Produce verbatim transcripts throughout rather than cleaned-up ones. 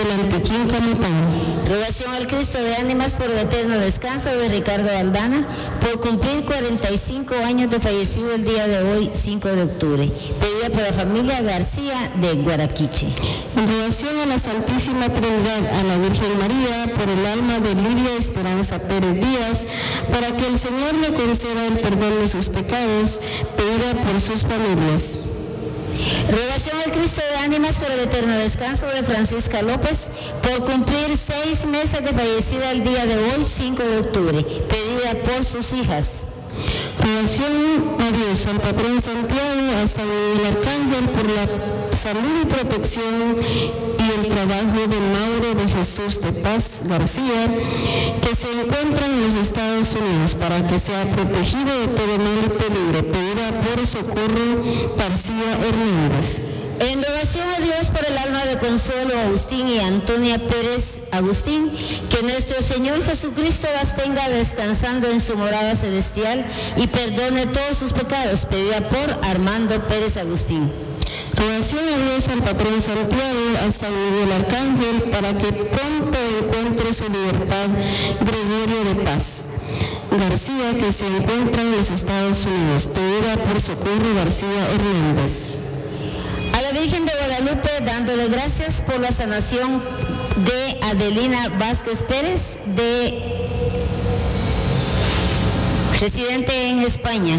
el Antequín Camipán. Rogación al Cristo de ánimas por el eterno descanso de Ricardo Aldana, por cumplir cuarenta y cinco años de fallecido el día de hoy, cinco de octubre. Pedida por la familia García de Guaraquiche. En relación a la Santísima Trinidad, a la Virgen María, por el alma de Lidia Esperanza Pérez Díaz, para que el Señor le conceda el perdón de sus pecados, pedida por sus familias. Rogación al Cristo de ánimas por el eterno descanso de Francisca López, por cumplir seis meses de fallecida el día de hoy, cinco de octubre, pedida por sus hijas. Rogación a Dios, al patrón Santiago, a San Miguel Arcángel, por la salud y protección y el trabajo de Mauro de Jesús de Paz García, que se encuentra en los Estados Unidos, para que sea protegido de todo mal y peligro, pedida por Socorro García Hernández. En rogación a Dios por el alma de Consuelo Agustín y Antonia Pérez Agustín, que nuestro Señor Jesucristo las tenga descansando en su morada celestial y perdone todos sus pecados, pedida por Armando Pérez Agustín. Rogación a Dios al patrón Santiago, a San Miguel Arcángel, para que pronto encuentre su libertad Gregorio de Paz García, que se encuentra en los Estados Unidos, pedida por Socorro García Hernández. A la Virgen de Guadalupe, dándole gracias por la sanación de Adelina Vázquez Pérez, de residente en España.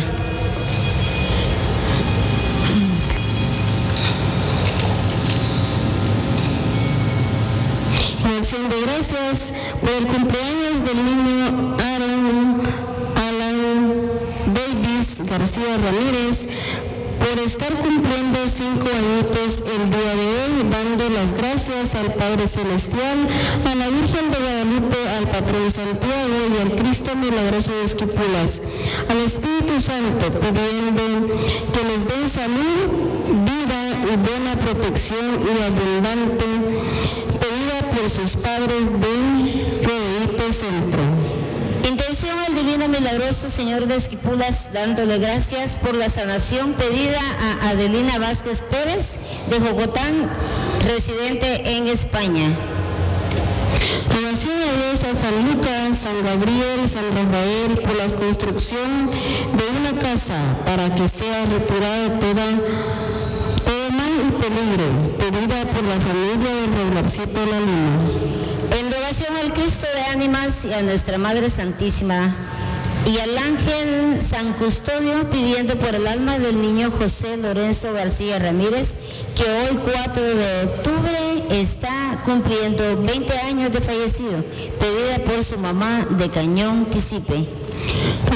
En acción de gracias por el cumpleaños del niño Aaron Alan Davis García Ramírez, por estar cumpliendo cinco añitos el día de hoy, dando las gracias al Padre Celestial, a la Virgen de Guadalupe, al Patrón Santiago y al Cristo Milagroso de Esquipulas, al Espíritu Santo, pidiendo que les den salud, vida y buena protección y abundante, pedida por sus padres de Rodeito Centro. Intención al Divino Milagroso Señor de Esquipulas, dándole gracias por la sanación pedida a Adelina Vázquez Pérez de Jocotán, residente en España. Rogación a Dios a San Lucas, San Gabriel, San Rafael, por la construcción de una casa, para que sea retirada toda, todo mal y peligro, pedida por la familia del Regularcito de la Lima. En rogación al Cristo de ánimas y a nuestra Madre Santísima y al ángel San Custodio, pidiendo por el alma del niño José Lorenzo García Ramírez, que hoy cuatro de octubre está cumpliendo veinte años de fallecido, pedida por su mamá de Cañón Tisipe.